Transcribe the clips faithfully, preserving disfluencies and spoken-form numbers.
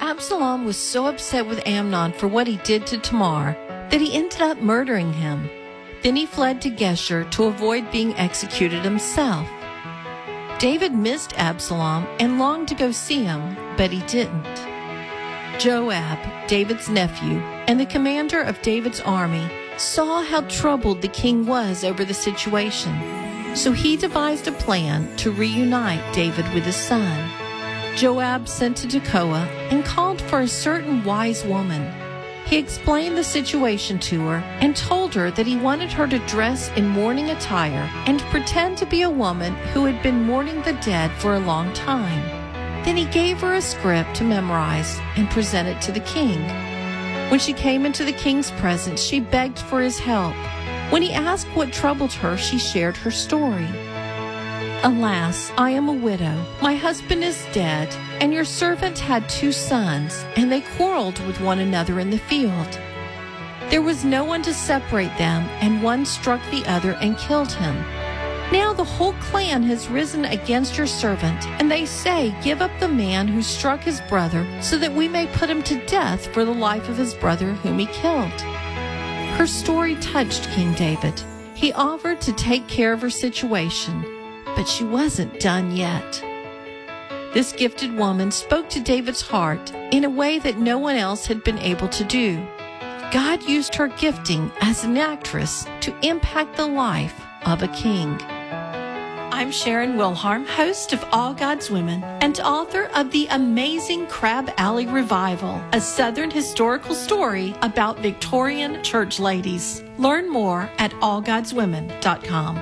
Absalom was so upset with Amnon for what he did to Tamar that he ended up murdering him. Then he fled to Geshur to avoid being executed himself. David missed Absalom and longed to go see him, but he didn't. Joab, David's nephew, and the commander of David's army saw how troubled the king was over the situation, so he devised a plan to reunite David with his son. Joab sent to Tekoa and called for a certain wise woman. He explained the situation to her and told her that he wanted her to dress in mourning attire and pretend to be a woman who had been mourning the dead for a long time. Then he gave her a script to memorize and present it to the king. When she came into the king's presence, she begged for his help. When he asked what troubled her, she shared her story. Alas, I am a widow. My husband is dead, and your servant had two sons, and they quarreled with one another in the field. There was no one to separate them, and one struck the other and killed him. Now the whole clan has risen against your servant, and they say, 'Give up the man who struck his brother, so that we may put him to death for the life of his brother whom he killed.'" Her story touched King David. He offered to take care of her situation, but she wasn't done yet. This gifted woman spoke to David's heart in a way that no one else had been able to do. God used her gifting as an actress to impact the life of a king. I'm Sharon Wilharm, host of All God's Women and author of the amazing Crab Alley Revival, a Southern historical story about Victorian church ladies. Learn more at all gods women dot com.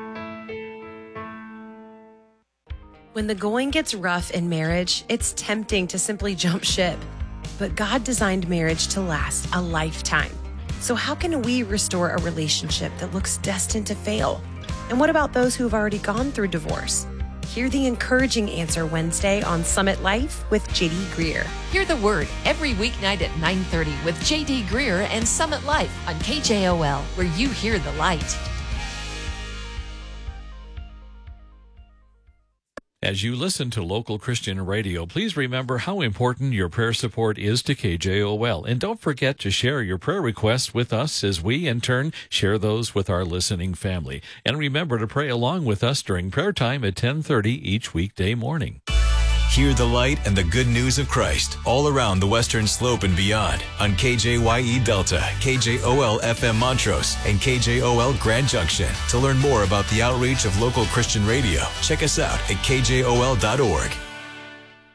When the going gets rough in marriage, it's tempting to simply jump ship. But God designed marriage to last a lifetime. So how can we restore a relationship that looks destined to fail? And what about those who have already gone through divorce? Hear the encouraging answer Wednesday on Summit Life with J D Greer. Hear the word every weeknight at nine thirty with J D Greer and Summit Life on K J O L, where you hear the light. As you listen to local Christian radio, please remember how important your prayer support is to K J O L. And don't forget to share your prayer requests with us as we, in turn, share those with our listening family. And remember to pray along with us during prayer time at ten thirty each weekday morning. Hear the light and the good news of Christ all around the Western Slope and beyond on K J Y E Delta, K J O L F M Montrose, and K J O L Grand Junction. To learn more about the outreach of local Christian radio, check us out at K J O L dot org.